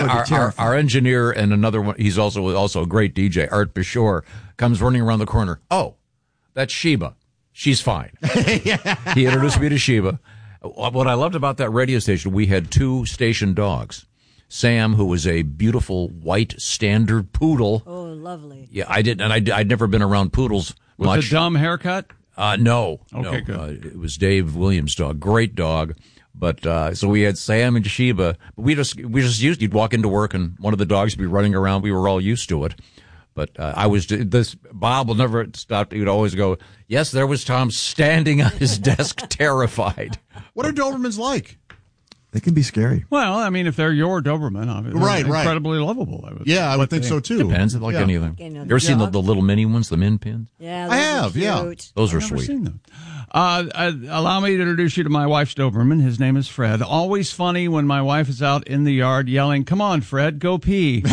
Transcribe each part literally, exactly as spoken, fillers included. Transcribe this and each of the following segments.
Our, our, our engineer and another one, he's also also a great D J, Art Bashore, comes running around the corner. Oh, that's Sheba. She's fine. Yeah. He introduced me to Sheba. What I loved about that radio station, we had two station dogs. Sam, who was a beautiful white standard poodle. Oh, lovely. Yeah, I didn't, and I'd, I'd never been around poodles With much. a dumb haircut? Uh, no. Okay, no. good. Uh, it was Dave Williams' dog. Great dog. But, uh, so we had Sam and Sheba. We just, we just used, you'd walk into work and one of the dogs would be running around. We were all used to it. But, uh, I was, this, Bob will never stop. He would always go, yes, there was Tom standing on his desk, terrified. What are Dobermans like? They can be scary. Well, I mean, if they're your Doberman, obviously, Right, they're right. incredibly lovable. I would Yeah, I would think think so too. Depends, like Yeah. anything. Okay, no, You ever seen the, yeah. the little mini ones, the min pins? Yeah, I those are have, yeah. cute. Those are I've never sweet. seen them. Uh, uh, allow me to introduce you to my wife's Doberman. His name is Fred. Always funny when my wife is out in the yard yelling, "Come on, Fred, go pee."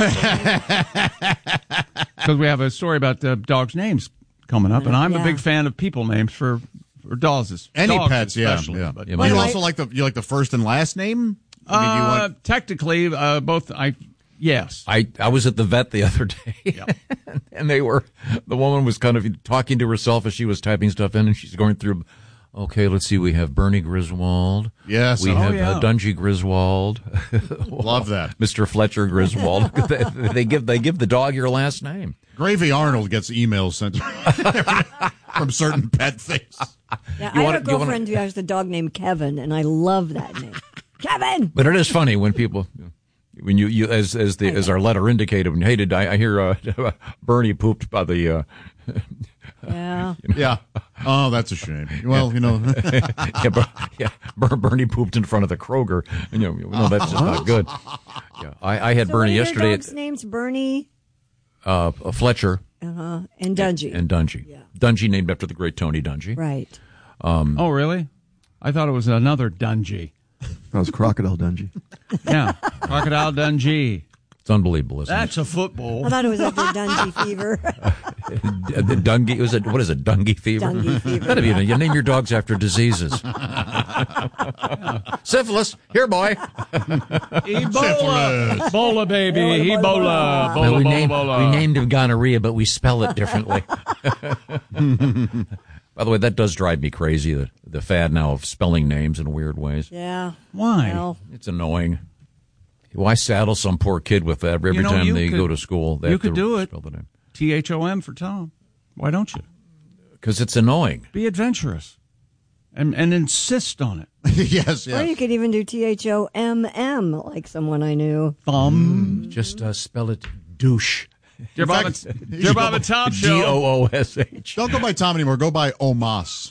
Because we have a story about the dogs' names coming up, and I'm Yeah. a big fan of people names for, for dogs. Any dogs pets, yeah, especially, yeah. But, Yeah, Do you my- also like the you like the first and last name? I mean, do you uh, want? technically, uh, both. I yes. I, I was at the vet the other day, and they were, the woman was kind of talking to herself as she was typing stuff in, and she's going through, okay, let's see, we have Bernie Griswold. Yes, We oh, have yeah. uh, Dungy Griswold. Love that. Mister Fletcher Griswold. they, they give they give the dog your last name. Gravy Arnold gets emails sent from certain pet things. Yeah, You I wanna- have a you wanna- girlfriend who has a dog named Kevin, and I love that name. Kevin! But it is funny when people, when you, you as as the as our letter indicated, when hey, did I, I hear uh, Bernie pooped by the. Uh, Yeah. Yeah. Oh, that's a shame. Well, you know. yeah, Ber- yeah, Ber- Bernie pooped in front of the Kroger. And, you know, no, that's just not good. Yeah, I, I had So Bernie what are your yesterday. dogs' names? Bernie Uh, uh, Fletcher uh-huh. and Dungy. and Dungy. Yeah. Dungy named after the great Tony Dungy. Right. Oh, really? I thought it was another Dungy. That was Crocodile Dungy. Yeah, Crocodile Dungy. It's unbelievable, isn't That's a football. I thought it was after Dungy fever. it? Uh, The Dungy, was it, what is it, Dungy fever? Dungy fever. That'd be, you name your dogs after diseases. Syphilis, here, boy. Ebola. Ebola, baby. Ebola. Ebola, Well, we, Ebola, named, Ebola. we named him gonorrhea, but we spell it differently. By the way, that does drive me crazy, the, the fad now of spelling names in weird ways. Yeah. Why? Well, It's annoying. Why saddle some poor kid with that every You know, time you they could- go to school? They you have could to do it. spell the name. T H O M for Tom. Why don't you? Because it's annoying. Be adventurous and and insist on it. Yes, or yes. you could even do T H O M M, like someone I knew. Thumb. Just uh, spell it douche. Dear Bob, fact- and- Dear Bob and Tom G show. O O S H. Don't go by Tom anymore. Go by Omas.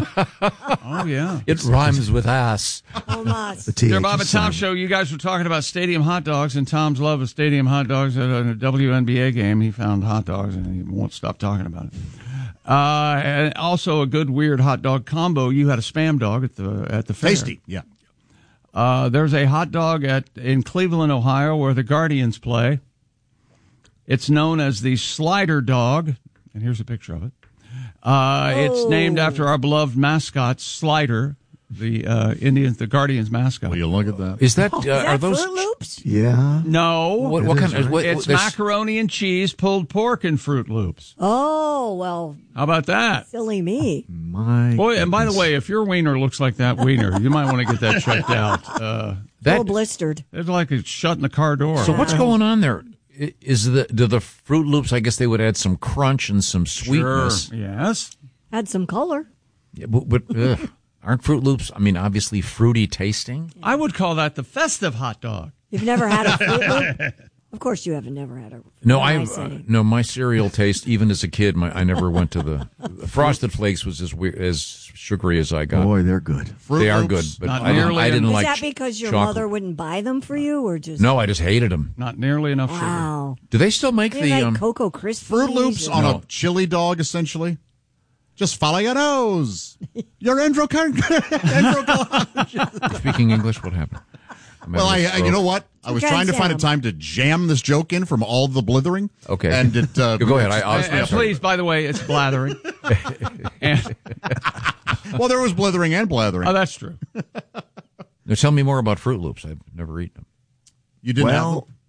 Oh, yeah. It rhymes with ass. Oh, mas. The T H Dear is Bob and Tom silent. show, you guys were talking about stadium hot dogs and Tom's love of stadium hot dogs at a W N B A game. He found hot dogs and he won't stop talking about it. Uh, and also a good weird hot dog combo. You had a Spam dog at the at the fair. Tasty. Yeah. Uh, there's a hot dog at in Cleveland, Ohio, where the Guardians play. It's known as the Slider Dog, and here's a picture of it. Uh, It's named after our beloved mascot, Slider, the uh, Indians, the Guardians mascot. Will you look at that? Is that, uh, Is are that those? Fruit Loops? Yeah. No, What, what It kind is, of? What, it's there's- macaroni and cheese, pulled pork, and Fruit Loops. Oh, well, How about that? silly me. My Boy, and by the goodness. way, if your wiener looks like that wiener, you might want to get that checked out. Uh, that, All blistered. it's like it's shutting the car door. so what's going on there? I- Is the do the Fruit Loops? I guess they would add some crunch and some sweetness. Sure. Yes. Had some color. Yeah, but, but ugh, aren't Fruit Loops? I mean, obviously fruity tasting. I would call that the festive hot dog. You've never had a Fruit Loop? Of course you haven't never had a No, what I am uh, saying? no. My cereal taste, even as a kid, my, I never went to the Frosted Flakes was as weird, as sugary as I got. Boy, they're good. Fruit they are good, Loops? but Not I didn't, nearly I didn't enough. like. Is that ch- because your chocolate. mother wouldn't buy them for you, or just No, I just hated them. Not nearly enough sugar. Wow? Do they still make They the? like Um, Cocoa Krispies. Fruit Loops and- on No. a chili dog, essentially. Just follow your nose. Your endocard. speaking English, what happened? I'm Well, I, having a I you stroke. know what? I was Okay, trying to find a Sam. time to jam this joke in from all the blithering. Okay. And it. Uh, Go ahead. I, I'll, And, and please, by the way, it's blathering. and, Well, there was blithering and blathering. oh, that's true. Now tell me more about Fruit Loops. I've never eaten them. You didn't Well, have them?